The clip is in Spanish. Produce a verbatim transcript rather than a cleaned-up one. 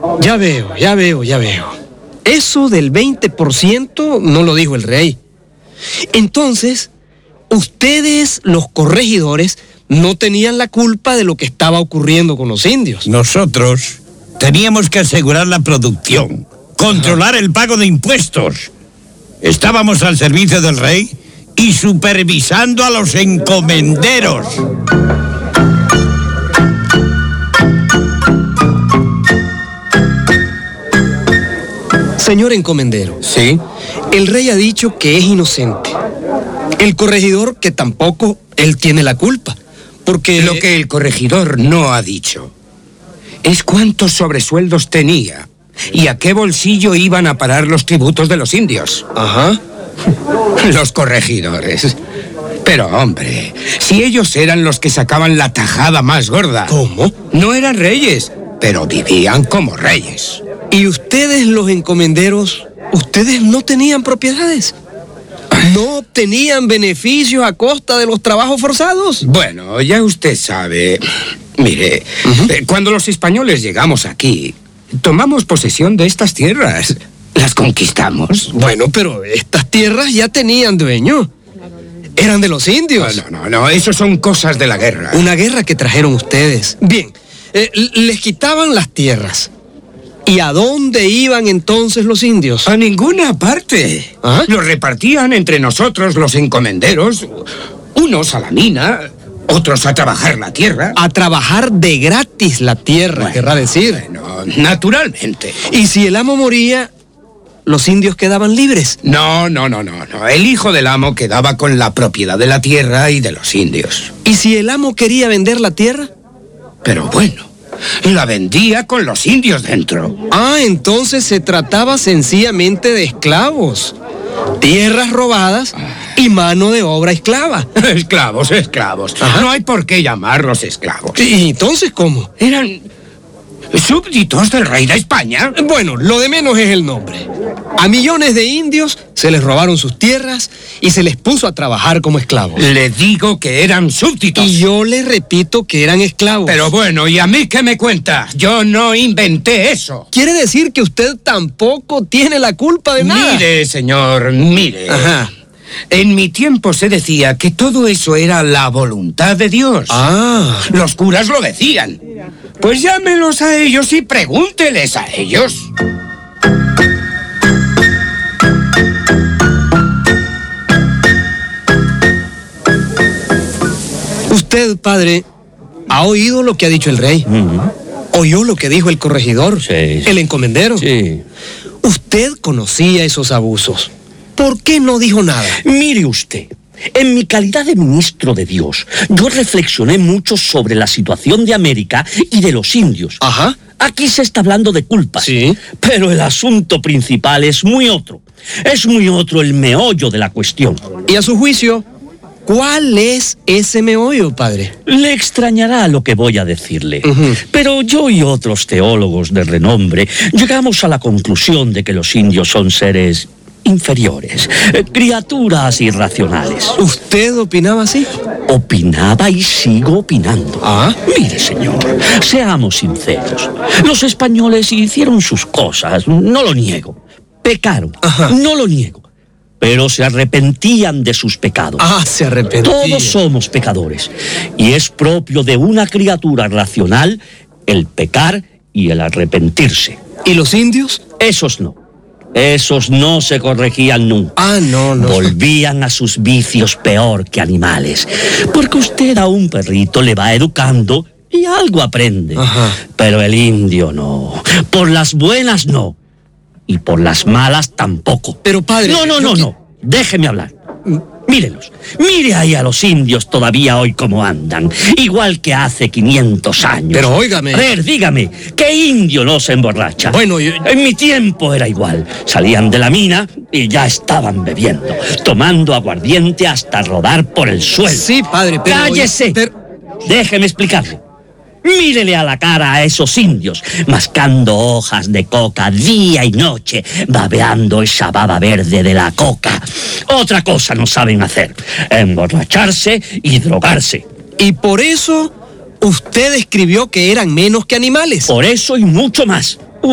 Ya veo, ya veo, ya veo. Eso del veinte por ciento no lo dijo el rey. Entonces, ustedes, los corregidores, no tenían la culpa de lo que estaba ocurriendo con los indios. Nosotros teníamos que asegurar la producción, controlar el pago de impuestos. Estábamos al servicio del rey y supervisando a los encomenderos. Señor encomendero. ¿Sí? El rey ha dicho que es inocente. El corregidor que tampoco él tiene la culpa, porque... Lo que el corregidor no ha dicho es cuántos sobresueldos tenía y a qué bolsillo iban a parar los tributos de los indios. Ajá. Los corregidores. Pero, hombre, si ellos eran los que sacaban la tajada más gorda... ¿Cómo? No eran reyes, pero vivían como reyes. ¿Y ustedes, los encomenderos, ustedes no tenían propiedades? ¿No obtenían beneficios a costa de los trabajos forzados? Bueno, ya usted sabe... Mire, uh-huh. eh, cuando los españoles llegamos aquí, tomamos posesión de estas tierras. Las conquistamos. Bueno, pero estas tierras ya tenían dueño. Eran de los indios. No, no, no, no, eso son cosas de la guerra. Una guerra que trajeron ustedes. Bien, eh, les quitaban las tierras. ¿Y a dónde iban entonces los indios? A ninguna parte. ¿Ah? Los repartían entre nosotros los encomenderos, unos a la mina, otros a trabajar la tierra. A trabajar de gratis la tierra, Bueno, querrá decir. Bueno, naturalmente. Y si el amo moría, ¿los indios quedaban libres? No, no, no, no, no. El hijo del amo quedaba con la propiedad de la tierra y de los indios. ¿Y si el amo quería vender la tierra? Pero bueno, la vendía con los indios dentro. Ah, entonces se trataba sencillamente de esclavos. Tierras robadas y mano de obra esclava. Esclavos, esclavos. Ajá. No hay por qué llamarlos esclavos. ¿Y entonces cómo? Eran súbditos del rey de España. Bueno, lo de menos es el nombre. A millones de indios se les robaron sus tierras y se les puso a trabajar como esclavos. Le digo que eran súbditos. Y yo le repito que eran esclavos. Pero bueno, ¿y a mí qué me cuenta? Yo no inventé eso. ¿Quiere decir que usted tampoco tiene la culpa de nada? Mire, señor, mire. Ajá. En mi tiempo se decía que todo eso era la voluntad de Dios. Ah. Los curas lo decían. Pues llámelos a ellos y pregúnteles a ellos. Usted, padre, ha oído lo que ha dicho el rey. Uh-huh. Oyó lo que dijo el corregidor, Sí, sí. el encomendero. Sí. Usted conocía esos abusos. ¿Por qué no dijo nada? Mire usted, en mi calidad de ministro de Dios, yo reflexioné mucho sobre la situación de América y de los indios. Ajá. Aquí se está hablando de culpas. Sí. Pero el asunto principal es muy otro. Es muy otro el meollo de la cuestión. Y a su juicio, ¿cuál es ese meollo, padre? Le extrañará lo que voy a decirle. Ujú. Pero yo y otros teólogos de renombre llegamos a la conclusión de que los indios son seres inferiores, eh, criaturas irracionales. ¿Usted opinaba así? Opinaba y sigo opinando. Ah. Mire, señor, seamos sinceros. Los españoles hicieron sus cosas, no lo niego. Pecaron, Ajá. no lo niego. Pero se arrepentían de sus pecados. Ah, se arrepentía. Todos somos pecadores. Y es propio de una criatura racional el pecar y el arrepentirse. ¿Y los indios? Esos no. Esos no se corregían nunca. Ah, no, no. Volvían a sus vicios peor que animales. Porque usted a un perrito le va educando y algo aprende. Ajá. Pero el indio no. Por las buenas no. Y por las malas tampoco. Pero, padre... No, no, yo no, qui- no. Déjeme hablar. Mírelos. Mire ahí a los indios todavía hoy cómo andan. Igual que hace quinientos años. Pero óigame. A ver, dígame, ¿qué indio no se emborracha? Bueno, yo... En mi tiempo era igual. Salían de la mina y ya estaban bebiendo, tomando aguardiente hasta rodar por el suelo. Sí, padre, pero... ¡Cállese! pero- Déjeme explicarle. Mírele a la cara a esos indios, mascando hojas de coca día y noche, babeando esa baba verde de la coca. Otra cosa no saben hacer, emborracharse y drogarse. Y por eso usted escribió que eran menos que animales. Por eso y mucho más.